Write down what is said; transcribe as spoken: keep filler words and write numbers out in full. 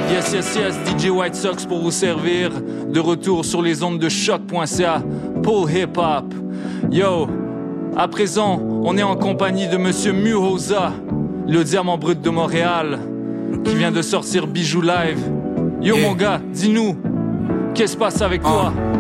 Yes, yes, yes, D J White Sox pour vous servir. De retour sur les ondes de choc point c a pour hip hop. Yo, à présent, on est en compagnie de Monsieur Muhoza, le diamant brut de Montréal, qui vient de sortir Bijou Live. Yo, yeah. Mon gars, dis-nous, qu'est-ce qui se passe avec uh. toi?